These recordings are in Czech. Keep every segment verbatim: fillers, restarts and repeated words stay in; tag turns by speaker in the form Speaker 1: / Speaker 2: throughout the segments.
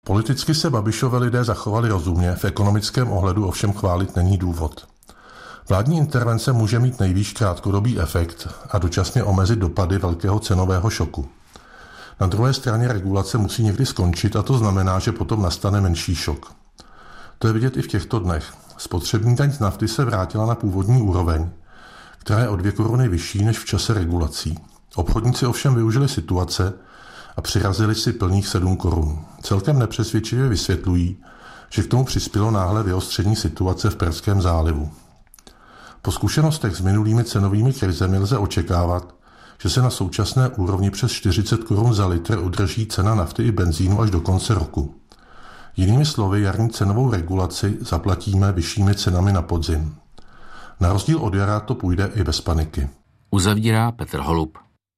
Speaker 1: Politicky se Babišovi lidé zachovali rozumně, v ekonomickém ohledu ovšem chválit není důvod. Vládní intervence může mít nejvýš krátkodobý efekt a dočasně omezit dopady velkého cenového šoku. Na druhé straně regulace musí někdy skončit a to znamená, že potom nastane menší šok. To je vidět i v těchto dnech. Spotřební daň z nafty se vrátila na původní úroveň, která je o dvě koruny vyšší než v čase regulací. Obchodníci ovšem využili situace a přirazili si plných sedm korun. Celkem nepřesvědčivě vysvětlují, že k tomu přispělo náhle vyostření situace v Perském zálivu. Po zkušenostech s minulými cenovými krizemi lze očekávat, že se na současné úrovni přes čtyřicet korun za litr udrží cena nafty i benzínu až do konce roku. Jinými slovy, jarní cenovou regulaci zaplatíme vyššími cenami na podzim. Na rozdíl od jara to půjde i bez paniky.
Speaker 2: Uzavírá Petr Holub.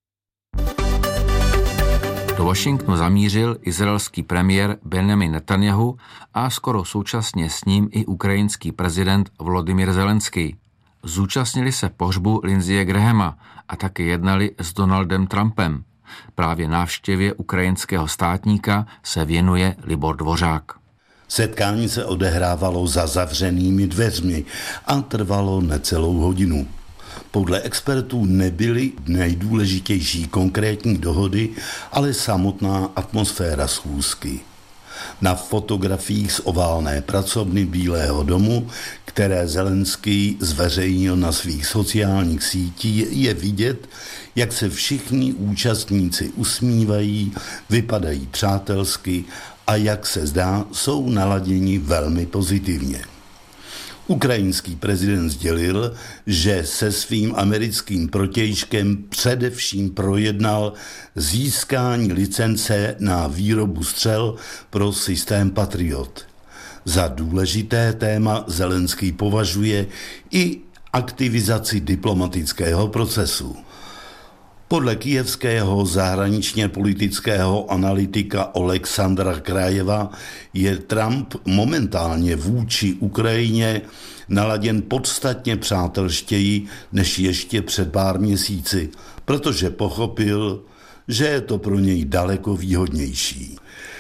Speaker 2: Do Washingtonu zamířil izraelský premiér Benjamin Netanjahu a skoro současně s ním i ukrajinský prezident Volodymyr Zelenský. Zúčastnili se pohřbu Lindseye Grahama a taky jednali s Donaldem Trumpem. Právě návštěvě ukrajinského státníka se věnuje Libor Dvořák.
Speaker 3: Setkání se odehrávalo za zavřenými dveřmi a trvalo necelou hodinu. Podle expertů nebyly nejdůležitější konkrétní dohody, ale samotná atmosféra schůzky. Na fotografiích z oválné pracovny Bílého domu, které Zelenský zveřejnil na svých sociálních sítích, je vidět, jak se všichni účastníci usmívají, vypadají přátelsky a jak se zdá, jsou naladěni velmi pozitivně. Ukrajinský prezident sdělil, že se svým americkým protějškem především projednal získání licence na výrobu střel pro systém Patriot. Za důležité téma Zelenský považuje i aktivizaci diplomatického procesu. Podle kyjevského zahraničně politického analytika Oleksandra Krajeva je Trump momentálně vůči Ukrajině naladěn podstatně přátelštěji než ještě před pár měsíci, protože pochopil, že je to pro něj daleko výhodnější.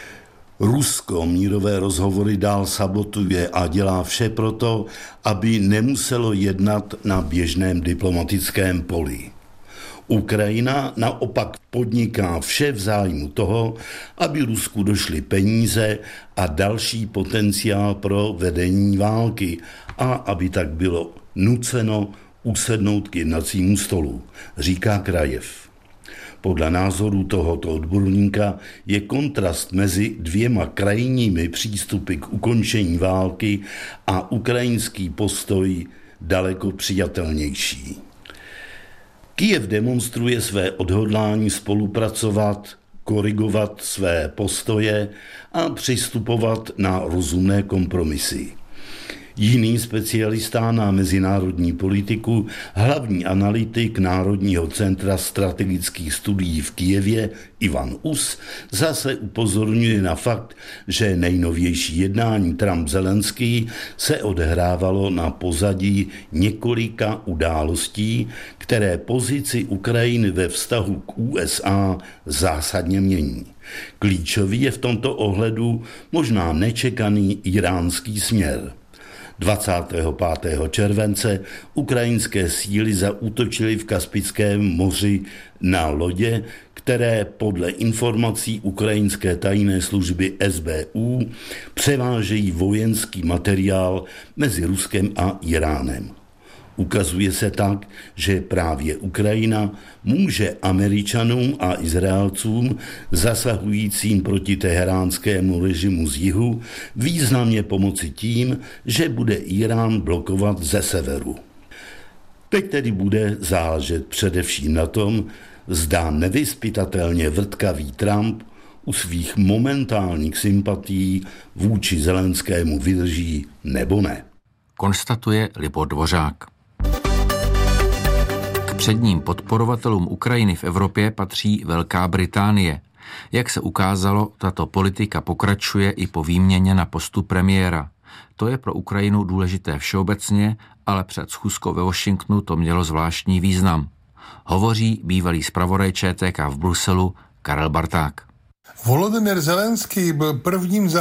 Speaker 3: Rusko mírové rozhovory dál sabotuje a dělá vše proto, aby nemuselo jednat na běžném diplomatickém poli. Ukrajina naopak podniká vše v zájmu toho, aby Rusku došly peníze a další potenciál pro vedení války a aby tak bylo nuceno usednout k jednacímu stolu, říká Krajev. Podle názoru tohoto odborníka je kontrast mezi dvěma krajními přístupy k ukončení války a ukrajinský postoj daleko přijatelnější. Kyjev demonstruje své odhodlání spolupracovat, korigovat své postoje a přistupovat na rozumné kompromisy. Jiný specialista na mezinárodní politiku, hlavní analytik Národního centra strategických studií v Kyjevě Ivan Us, zase upozorňuje na fakt, že nejnovější jednání Trump-Zelenský se odehrávalo na pozadí několika událostí, které pozici Ukrajiny ve vztahu k U S A zásadně mění. Klíčový je v tomto ohledu možná nečekaný iránský směr. dvacátého pátého července ukrajinské síly zaútočily v Kaspickém moři na lodě, které podle informací ukrajinské tajné služby S B U převážejí vojenský materiál mezi Ruskem a Iránem. Ukazuje se tak, že právě Ukrajina může Američanům a Izraelcům zasahujícím proti teheránskému režimu z jihu významně pomoci tím, že bude Irán blokovat ze severu. Teď tedy bude záležet především na tom, zda nevyzpytatelně vrtkavý Trump u svých momentálních sympatií vůči Zelenskému vydrží nebo ne.
Speaker 2: Konstatuje Libor Dvořák. K předním podporovatelům Ukrajiny v Evropě patří Velká Británie. Jak se ukázalo, tato politika pokračuje i po výměně na postu premiéra. To je pro Ukrajinu důležité všeobecně, ale před schůzkou ve Washingtonu to mělo zvláštní význam. Hovoří bývalý zpravodaj Č T K v Bruselu Karel Barták.
Speaker 4: Volodymyr Zelenský byl prvním